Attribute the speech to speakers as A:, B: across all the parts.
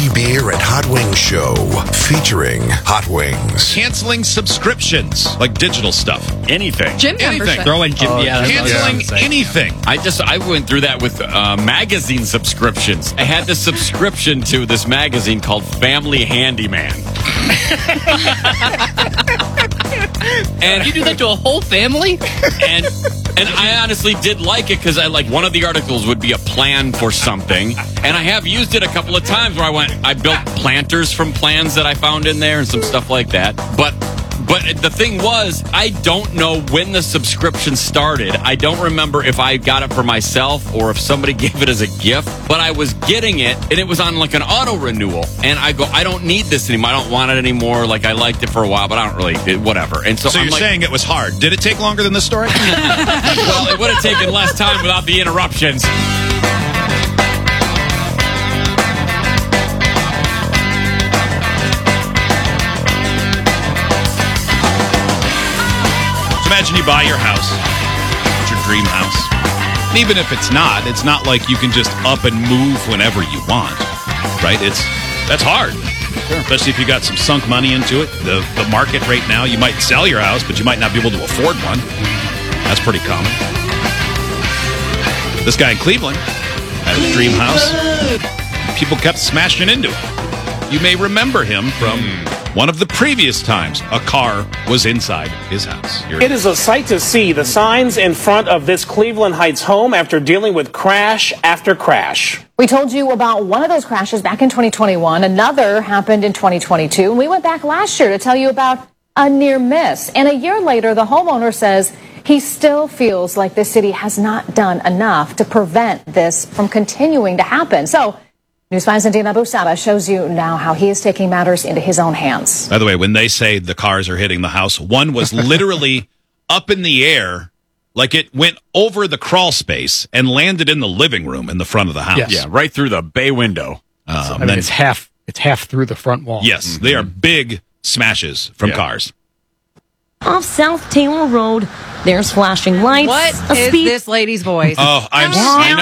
A: Free Beer and Hot Wings Show featuring Hot Wings.
B: Canceling subscriptions, like digital stuff.
C: Anything.
D: Gym membership.
E: Throwing gym.
B: Canceling anything.
C: I went through that with magazine subscriptions. I had this subscription to this magazine called Family Handyman.
E: And you do that to a whole family?
C: And I honestly did like it because I like one of the articles would be a plan for something, and I have used it a couple of times where I built planters from plans that I found in there and some stuff like that. But the thing was, I don't know when the subscription started. I don't remember if I got it for myself or if somebody gave it as a gift, but I was getting it, and it was on like an auto renewal. And I go, I don't need this anymore. I don't want it anymore. Like, I liked it for a while, but I don't really, whatever. And so
B: you're saying it was hard. Did it take longer than this story?
C: Well, it would have taken less time without the interruptions.
B: Imagine you buy your house. It's your dream house. And even if it's not like you can just up and move whenever you want, right? That's hard. Sure. Especially if you got some sunk money into it. The market right now, you might sell your house, but you might not be able to afford one. That's pretty common. This guy in Cleveland had his dream house. People kept smashing into it. You may remember him from one of the previous times a car was inside his house.
F: It is a sight to see, the signs in front of this Cleveland Heights home after dealing with crash after crash.
G: We told you about one of those crashes back in 2021. Another happened in 2022. And we went back last year to tell you about a near miss. And a year later, the homeowner says he still feels like the city has not done enough to prevent this from continuing to happen. So News 5's Nadeem Abusada shows you now how he is taking matters into his own hands.
B: By the way, when they say the cars are hitting the house, one was literally up in the air, like it went over the crawl space and landed in the living room in the front of the house.
E: Yes.
C: Yeah, right through the bay window.
E: It's half through the front wall.
B: Yes, they are big smashes from cars.
H: Off South Taylor Road, there's flashing lights.
D: What is this lady's voice?
B: Oh, I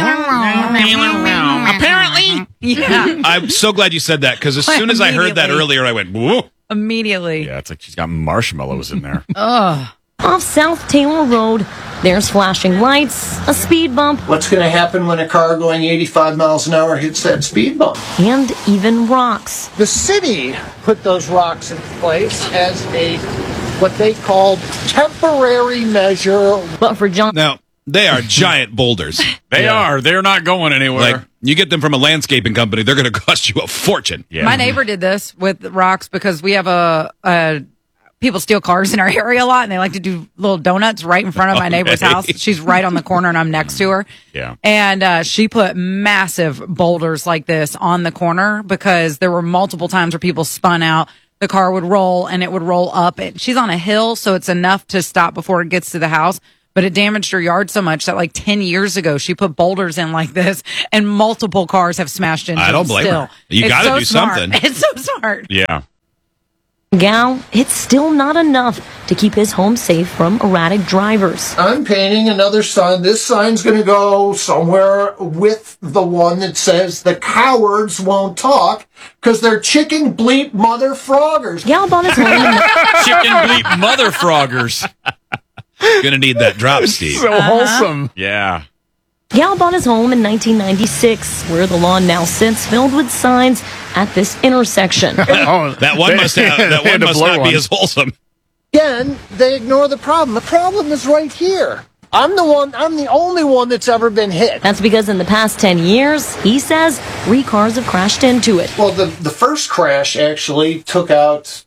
B: know.
D: Apparently. Yeah.
B: I'm so glad you said that, because as soon as I heard that earlier, I went, whoa.
D: Immediately.
C: Yeah, it's like she's got marshmallows in there.
H: Off South Taylor Road, there's flashing lights, a speed bump.
I: What's going to happen when a car going 85 miles an hour hits that speed bump?
H: And even rocks.
J: The city put those rocks in place as what they called temporary measure.
H: But for John...
B: Now, they are giant boulders.
C: They are. They're not going anywhere.
B: Like, you get them from a landscaping company, they're going to cost you a fortune.
C: Yeah.
D: My neighbor did this with rocks because we have people steal cars in our area a lot, and they like to do little donuts right in front of my neighbor's house. She's right on the corner, and I'm next to her.
C: Yeah.
D: And she put massive boulders like this on the corner because there were multiple times where people spun out. The car would roll, and it would roll up. She's on a hill, so it's enough to stop before it gets to the house. But it damaged her yard so much that like 10 years ago, she put boulders in like this, and multiple cars have smashed into
B: I don't blame her. You got to do something.
D: It's so smart.
C: Yeah.
H: Gal, it's still not enough to keep his home safe from erratic drivers.
I: I'm painting another sign. This sign's going to go somewhere with the one that says the cowards won't talk because they're chicken bleep mother froggers.
H: Gal bought his home.
C: Chicken bleep mother froggers.
B: Gonna need that drop, Steve.
E: So wholesome.
C: Yeah.
H: Gal bought his home in 1996, where the lawn now sits filled with signs at this intersection.
B: That one must not be as wholesome.
J: Again, they ignore the problem. The problem is right here. I'm the only one that's ever been hit.
H: That's because in the past 10 years, he says, 3 cars have crashed into it.
I: Well, the first crash actually took out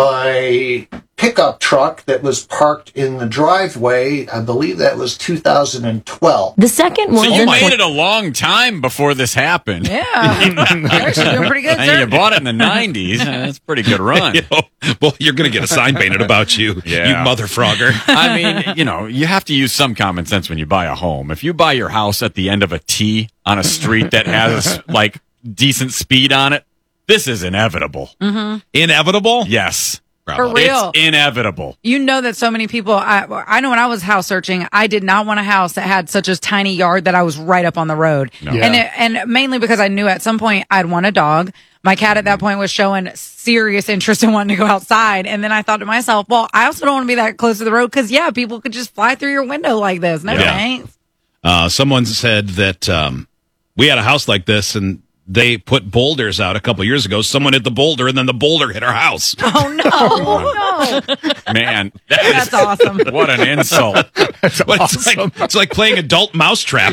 I: my pickup truck that was parked in the driveway. I believe that was 2012.
H: The second one...
C: So you made it a long time before this happened.
D: Yeah. You're actually doing pretty good,
C: And
D: sir.
C: you bought it in the 90s. That's a pretty good run.
B: Well, you're going to get a sign painted about you,
C: Yeah.
B: you mother frogger.
C: I mean, you have to use some common sense when you buy a home. If you buy your house at the end of a T on a street that has, like, decent speed on it, this is inevitable.
D: Mm-hmm.
B: Inevitable?
C: Yes.
D: For real.
C: It's inevitable.
D: You know that so many people, I know when I was house searching, I did not want a house that had such a tiny yard that I was right up on the road.
C: No.
D: And mainly because I knew at some point I'd want a dog. My cat at that point was showing serious interest in wanting to go outside. And then I thought to myself, well, I also don't want to be that close to the road because, yeah, people could just fly through your window like this. No thanks.
B: Someone said that we had a house like this, and they put boulders out a couple years ago. Someone hit the boulder, and then the boulder hit our house.
D: Oh, no. Oh, no.
C: Man,
D: That's awesome.
C: What an insult.
B: It's like playing adult mousetrap.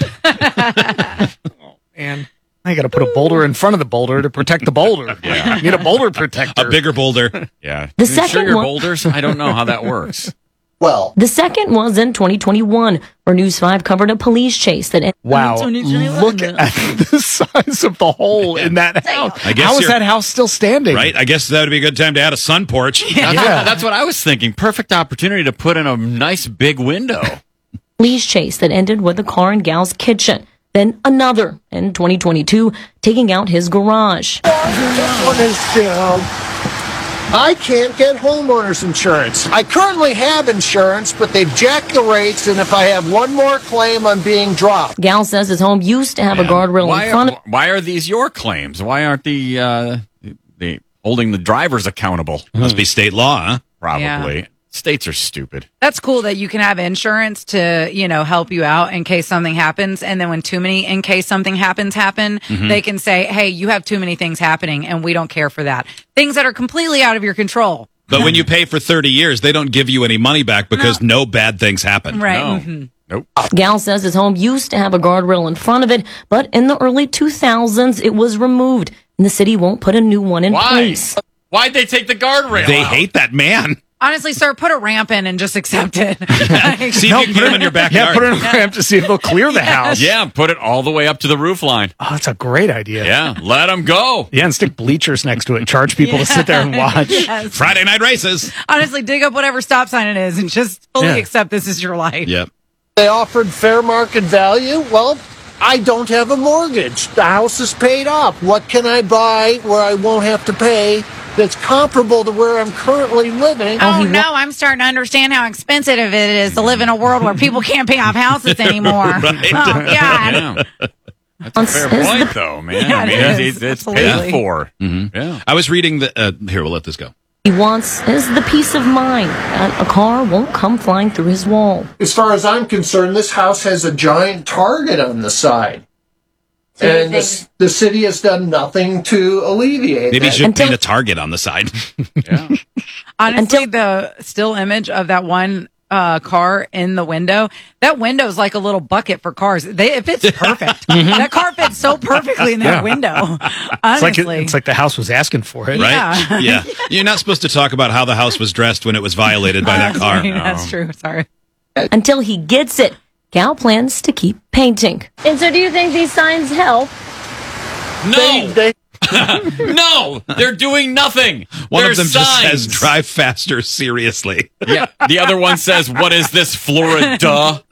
K: And I got to put a boulder in front of the boulder to protect the boulder.
C: Yeah.
K: You need a boulder protector.
B: A bigger boulder.
C: Yeah.
H: The
C: Are you
H: second
C: sure your
H: one-
C: boulders? I don't know how that works.
I: Well,
H: The second was in 2021, where News 5 covered a police chase that
K: Wow.
H: 2021.
K: Look at the size of the hole in that house.
B: I guess
K: How is
B: you're-
K: that house still standing?
B: Right? I guess that would be a good time to add a sun porch.
C: That's what I was thinking. Perfect opportunity to put in a nice big window.
H: Police chase that ended with a car in Gal's kitchen. Then another in 2022, taking out his garage.
I: this one is down. I can't get homeowners insurance. I currently have insurance, but they've jacked the rates, and if I have one more claim, I'm being dropped.
H: Gal says his home used to have a guardrail in front of
C: Why are these your claims? Why aren't the holding the drivers accountable?
B: Must be state law, huh?
C: Probably.
D: Yeah.
C: States are stupid.
D: That's cool that you can have insurance to, help you out in case something happens. And then when too many in case something happen, they can say, hey, you have too many things happening and we don't care for that. Things that are completely out of your control.
B: But when you pay for 30 years, they don't give you any money back because no bad things happen.
D: Right.
C: No.
D: Mhm.
C: Nope.
H: Gal says his home used to have a guardrail in front of it, but in the early 2000s, it was removed, and the city won't put a new one in
C: Why?
H: place.
C: Why'd they take the guardrail
B: They
C: out?
B: hate that man.
D: Honestly, sir, put a ramp in and just accept it.
B: See if you can get him in your backyard.
K: Yeah, put it in a ramp to see if they'll clear the house.
C: Yeah, put it all the way up to the roof line.
K: Oh, that's a great idea.
C: Yeah, let them go.
K: Yeah, and stick bleachers next to it. Charge people to sit there and watch.
D: Yes.
B: Friday night races.
D: Honestly, dig up whatever stop sign it is and just fully
K: Yeah.
D: accept this is your life.
B: Yep.
I: They offered fair market value. Well, I don't have a mortgage. The house is paid off. What can I buy where I won't have to pay that's comparable to where I'm currently living?
D: Oh, no, I'm starting to understand how expensive it is to live in a world where people can't pay off houses anymore.
B: Right.
D: Oh, God.
C: Yeah. That's a fair point, though, man.
D: Yeah,
C: I mean,
D: it is.
C: it's
D: Absolutely.
C: paid for.
B: Mm-hmm.
C: Yeah.
B: I was reading the. Here, we'll let this go.
H: He wants is the peace of mind that a car won't come flying through his wall.
I: As far as I'm concerned, this house has a giant target on the side. And the city has done nothing to alleviate
B: Maybe you
I: that.
B: should paint a target on the side.
C: Yeah.
D: Honestly, the still image of that one car in the window, that window is like a little bucket for cars. It fits perfect. That car fits so perfectly in that window. Honestly.
K: It's like the house was asking for it.
B: Right?
D: Yeah.
B: Yeah. You're not supposed to talk about how the house was dressed when it was violated by that car.
D: That's true. Sorry.
H: Until he gets it, Gal plans to keep painting.
L: And so do you think these signs help?
C: No, no, they're doing nothing.
B: One
C: They're
B: of them just
C: signs.
B: says, drive faster, seriously.
C: Yeah. The other one says, what is this, Florida?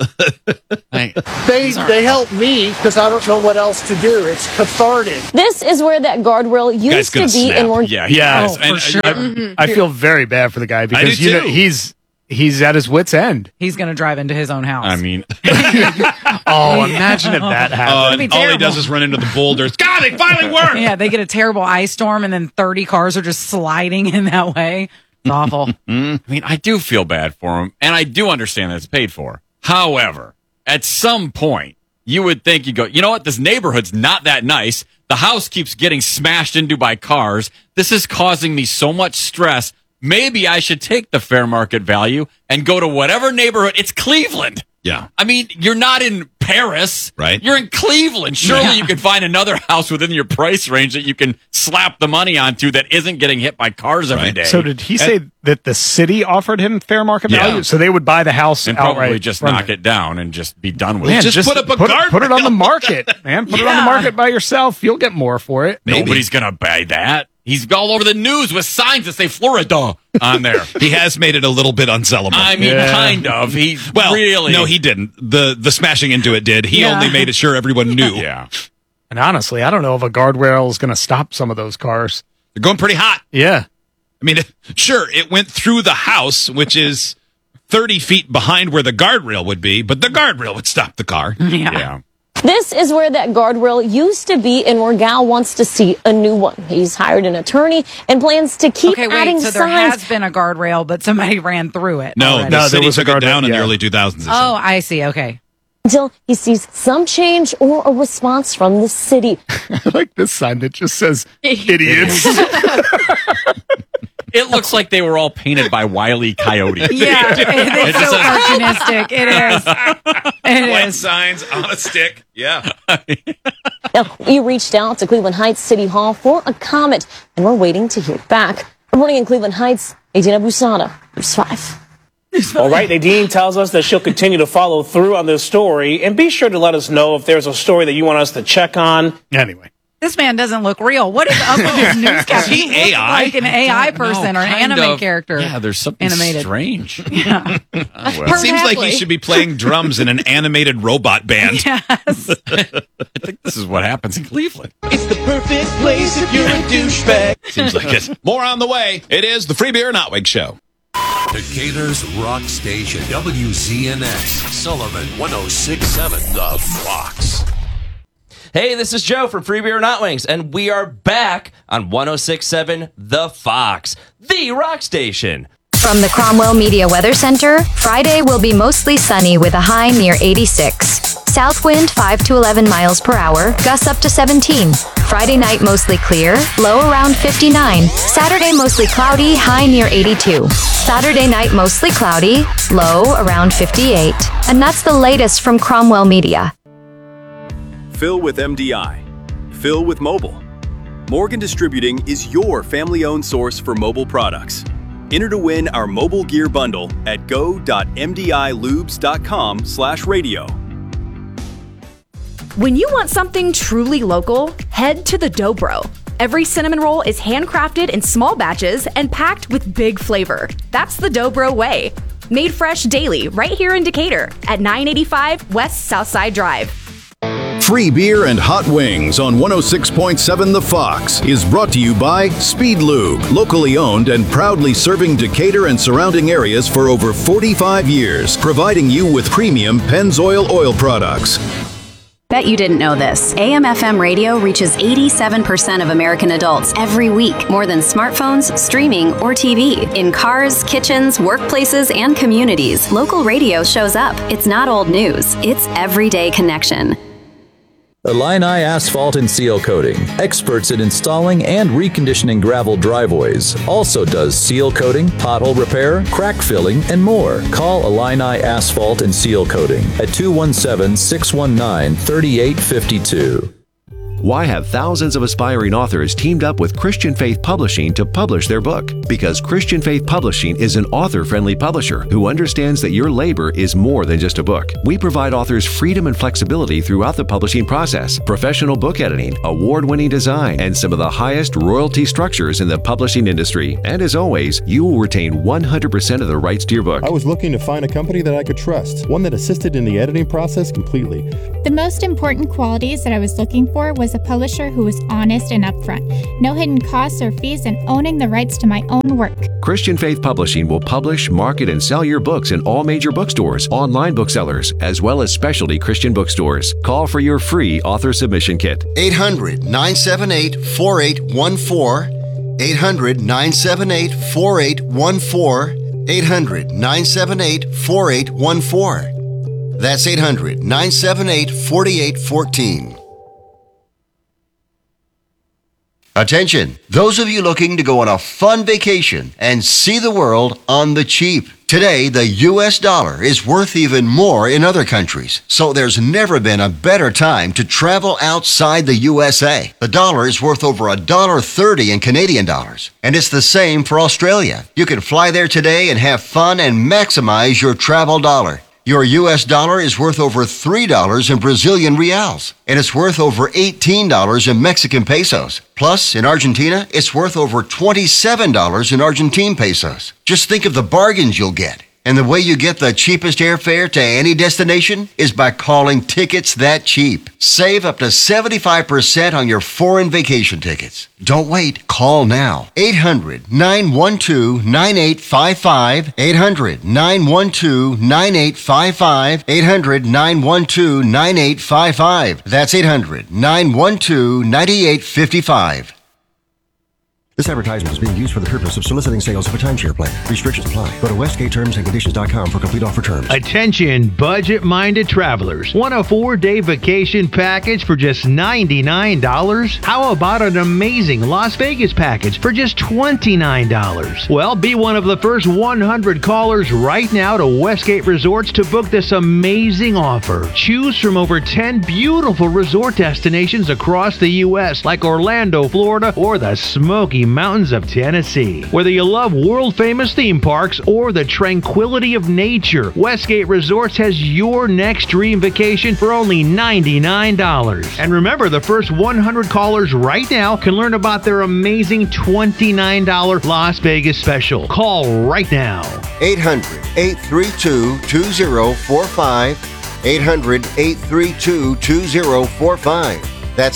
I: They help me because I don't know what else to do. It's cathartic.
L: This is where that guardrail
B: Guy's
L: used to
B: gonna
L: be
B: snap.
L: and we're
C: Yeah.
K: Yeah.
C: Yes. And,
D: for sure.
K: I feel very bad for the guy because
B: do too.
K: he's at his wit's end.
D: He's going to drive into his own house.
C: I mean,
K: Oh, imagine if that happened.
B: And all he does is run into the boulders. God, they finally work!
D: yeah, they get a terrible ice storm and then 30 cars are just sliding in that way. It's awful.
C: I mean, I do feel bad for him, and I do understand that it's paid for. However, at some point, you would think you go, you know what? This neighborhood's not that nice. The house keeps getting smashed into by cars. This is causing me so much stress. Maybe I should take the fair market value and go to whatever neighborhood. It's Cleveland.
B: Yeah.
C: I mean, you're not in Paris.
B: Right.
C: You're in Cleveland. Surely you could find another house within your price range that you can slap the money onto that isn't getting hit by cars every day.
K: So did he say that the city offered him fair market value?
C: Yeah.
K: So they would buy the house
C: and
K: outright
C: probably just
K: from
C: knock
K: him.
C: it down and just be done with
K: Man,
C: it.
B: Just put up a
K: put it on the
B: guardrail.
K: market, man. Put it on the market by yourself. You'll get more for it.
B: Maybe.
C: Nobody's going to buy that. He's all over the news with signs that say Florida on there.
B: He has made it a little bit unsellable.
C: I mean, kind of. He really.
B: No, he didn't. The smashing into it did. He
D: Yeah.
B: only made it sure everyone knew.
C: Yeah.
K: And honestly, I don't know if a guardrail is going to stop some of those cars.
B: They're going pretty hot.
K: Yeah.
B: I mean, sure, it went through the house, which is 30 feet behind where the guardrail would be, but the guardrail would stop the car.
D: Yeah.
L: This is where that guardrail used to be, and where Gal wants to see a new one. He's hired an attorney and plans to keep adding
D: so
L: signs.
D: there has been a guardrail, but somebody ran through it.
B: No, the city took it down in the early 2000s.
D: Oh, I see. Okay.
L: Until he sees some change or a response from the city.
K: I like this sign that just says idiots.
C: It looks like they were all painted by Wile E. Coyote.
D: Yeah, it's so cartoonistic. It is.
B: White signs on a stick. Yeah.
L: Now, we reached out to Cleveland Heights City Hall for a comment, and we're waiting to hear back. Reporting in Cleveland Heights, Adina Busada, News 5.
F: All right, Nadine tells us that she'll continue to follow through on this story, and be sure to let us know if there's a story that you want us to check on.
K: Anyway.
D: This man doesn't look real. What is up with his newscast?
B: Is he
D: looks
B: AI?
D: like an AI person or an anime character.
C: Yeah, there's something
D: animated.
C: strange.
D: Yeah.
B: It seems like he should be playing drums in an animated robot band.
D: Yes.
C: I think this is what happens in Cleveland.
M: It's the perfect place if you're a douchebag.
B: Seems like it. More on the way. It is the Free Beer and Hot Wig Show.
A: Decatur's rock station, WZNX, Sullivan 106.7 The Fox.
N: Hey, this is Joe from Free Beer and Hot Wings, and we are back on 106.7 The Fox, the rock station.
O: From the Cromwell Media Weather Center, Friday will be mostly sunny with a high near 86. South wind 5 to 11 miles per hour, gusts up to 17. Friday night mostly clear, low around 59. Saturday mostly cloudy, high near 82. Saturday night mostly cloudy, low around 58. And that's the latest from Cromwell Media.
P: Fill with MDI. Fill with mobile. Morgan Distributing is your family-owned source for mobile products. Enter to win our mobile gear bundle at go.mdilubes.com/radio.
Q: When you want something truly local, head to the Dobro. Every cinnamon roll is handcrafted in small batches and packed with big flavor. That's the Dobro way. Made fresh daily right here in Decatur at 985 West Southside Drive.
R: Free Beer and Hot Wings on 106.7 The Fox is brought to you by Speed Lube, locally owned and proudly serving Decatur and surrounding areas for over 45 years, providing you with premium Pennzoil oil products.
S: Bet you didn't know this. AM/FM radio reaches 87% of American adults every week, more than smartphones, streaming, or TV. In cars, kitchens, workplaces, and communities, local radio shows up. It's not old news. It's everyday connection.
T: Illini Asphalt and Seal Coating, experts in installing and reconditioning gravel driveways. Also does seal coating, pothole repair, crack filling, and more. Call Illini Asphalt and Seal Coating at 217-619-3852.
U: Why have thousands of aspiring authors teamed up with Christian Faith Publishing to publish their book? Because Christian Faith Publishing is an author-friendly publisher who understands that your labor is more than just a book. We provide authors freedom and flexibility throughout the publishing process, professional book editing, award-winning design, and some of the highest royalty structures in the publishing industry. And as always, you will retain 100% of the rights to your book.
V: I was looking to find a company that I could trust, one that assisted in the editing process completely.
W: The most important qualities that I was looking for was a publisher who was honest and upfront, no hidden costs or fees, and owning the rights to my own work.
U: Christian Faith Publishing will publish, market, and sell your books in all major bookstores, online booksellers, as well as specialty Christian bookstores. Call for your free author submission kit.
X: 800-978-4814. 800-978-4814. 800-978-4814. That's 800-978-4814. Attention, those of you looking to go on a fun vacation and see the world on the cheap. Today, the U.S. dollar is worth even more in other countries, so there's never been a better time to travel outside the USA. The dollar is worth over $1.30 in Canadian dollars, and it's the same for Australia. You can fly there today and have fun and maximize your travel dollar. Your U.S. dollar is worth over $3 in Brazilian reals, and it's worth over $18 in Mexican pesos. Plus, in Argentina, it's worth over $27 in Argentine pesos. Just think of the bargains you'll get. And the way you get the cheapest airfare to any destination is by calling Tickets That Cheap. Save up to 75% on your foreign vacation tickets. Don't wait. Call now. 800-912-9855. 800-912-9855. 800-912-9855. That's 800-912-9855.
E: This advertisement is being used for the purpose of soliciting sales of a timeshare plan. Restrictions apply. Go to westgatetermsandconditions.com for complete offer terms.
G: Attention, budget-minded travelers. Want a 4-day vacation package for just $99? How about an amazing Las Vegas package for just $29? Well, be one of the first 100 callers right now to Westgate Resorts to book this amazing offer. Choose from over 10 beautiful resort destinations across the U.S. like Orlando, Florida, or the Smoky Mountains of Tennessee. Whether you love world-famous theme parks or the tranquility of nature, Westgate Resorts has your next dream vacation for only $99. And remember, the first 100 callers right now can learn about their amazing $29 Las Vegas special. Call right now.
X: 800-832-2045. 800-832-2045. That's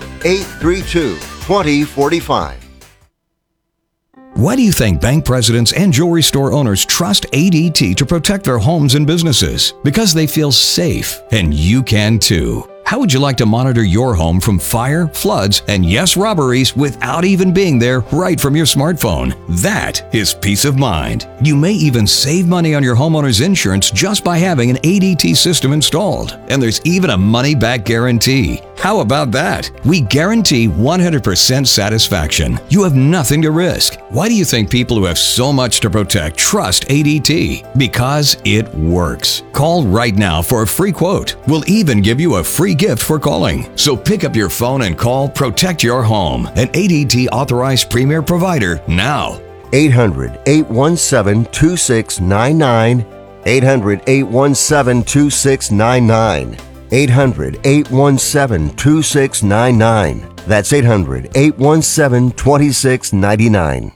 X: 800-832-2045.
H: Why do you think bank presidents and jewelry store owners trust ADT to protect their homes and businesses? Because they feel safe, and you can too. How would you like to monitor your home from fire, floods, and yes, robberies without even being there right from your smartphone? That is peace of mind. You may even save money on your homeowner's insurance just by having an ADT system installed. And there's even a money-back guarantee. How about that? We guarantee 100% satisfaction. You have nothing to risk. Why do you think people who have so much to protect trust ADT? Because it works. Call right now for a free quote. We'll even give you a free gift for calling. So pick up your phone and call Protect Your Home, an ADT authorized premier provider now.
X: 800-817-2699. 800-817-2699. 800-817-2699. That's 800-817-2699.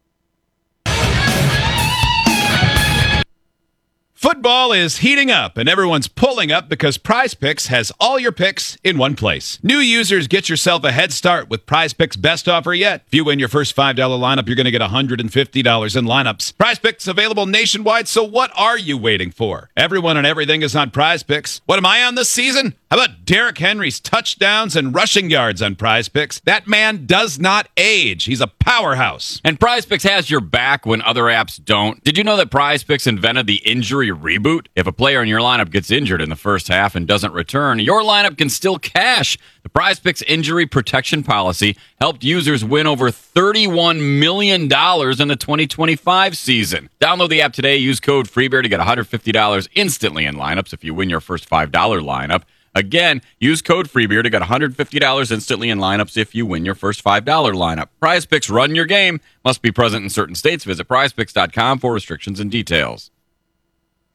B: Football is heating up, and everyone's pulling up because Prize Picks has all your picks in one place. New users, get yourself a head start with Prize Picks' best offer yet. If you win your first $5 lineup, you're going to get $150 in lineups. Prize Picks available nationwide, so what are you waiting for? Everyone and everything is on Prize Picks. What am I on this season? How about Derrick Henry's touchdowns and rushing yards on Prize Picks? That man does not age. He's a powerhouse.
C: And Prize Picks has your back when other apps don't. Did you know that Prize Picks invented the injury reboot? If a player in your lineup gets injured in the first half and doesn't return, your lineup can still cash. The Prize Picks injury protection policy helped users win over $31 million in the 2025 season. Download the app today. Use code FREEBEAR to get $150 instantly in lineups if you win your first $5 lineup. Again, use code FREEBEAR to get $150 instantly in lineups if you win your first $5 lineup. Prize Picks, run your game. Must be present in certain states. Visit prizepicks.com for restrictions and details.